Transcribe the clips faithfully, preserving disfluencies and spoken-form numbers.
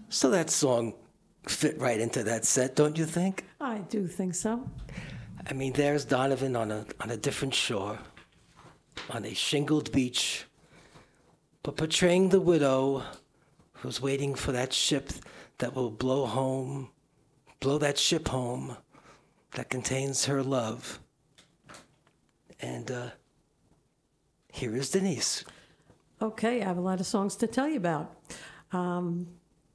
So that song fit right into that set, don't you think? I do think so. I mean, there's Donovan on a on a different shore, on a shingled beach, but portraying the widow who's waiting for that ship that will blow home, blow that ship home that contains her love. And uh, here is Denise. Okay, I have a lot of songs to tell you about. Um,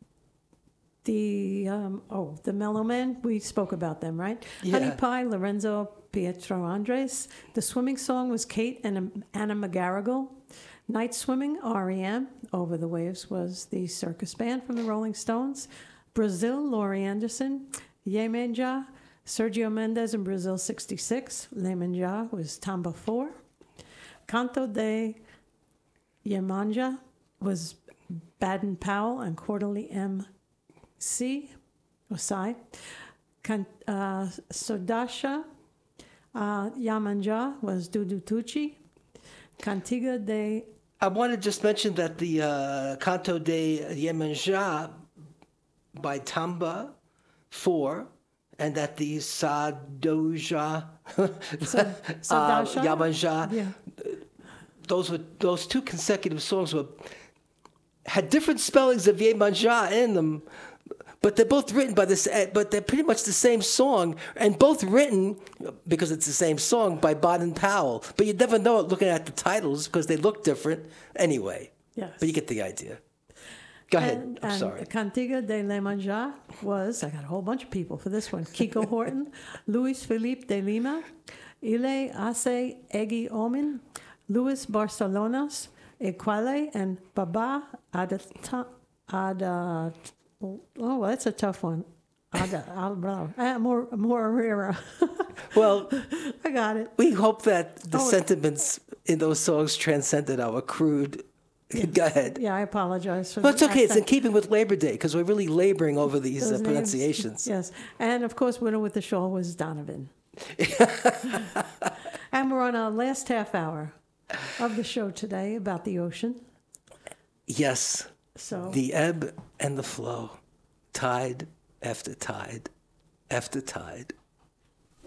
the, um, oh, the Mellow Men, we spoke about them, right? Yeah. Honey Pie, Lorenzo Pietro Andres. The swimming song was Kate and Anna McGarrigle. Night Swimming, R E M. Over the Waves was the circus band from the Rolling Stones. Brazil, Laurie Anderson. Yemanja, Sergio Mendes in Brazil sixty-six. Lemanja was Tamba four. Canto de Yemanja was Baden Powell and Quarterly M C, or Psy. Can, uh, Sodasha uh, Yamanja was Dudu Tucci. Cantiga de... I want to just mention that the uh, Canto de Yemanja by Tamba four, and that the Sadoja, Sa- uh, Sadasha? Yamanja, Yeah. those were those two consecutive songs were had different spellings of Yemanja in them, but they're both written by this. But they're pretty much the same song, and both written because it's the same song by Baden Powell. But you'd never know it looking at the titles because they look different anyway. Yes. But you get the idea. Go ahead. And, I'm and sorry. Cantiga de Lemanja was, I got a whole bunch of people for this one, Kiko Horton, Luis Felipe de Lima, Ile Ace Egi Omin, Luis Barcelonas, Equale, and Baba Adata, Ada, oh, that's a tough one. Ada, Ada, more, more Herrera. Well, I got it. we hope that the Oh, sentiments in those songs transcended our crude. Go ahead. Yeah, I apologize for Well, it's the okay. It's in accent. keeping with Labor Day because we're really laboring over these uh, Those names. pronunciations. Yes. And of course, winner with the shawl was Donovan. And we're on our last half hour of the show today about the ocean. Yes. So The ebb and the flow, tide after tide after tide.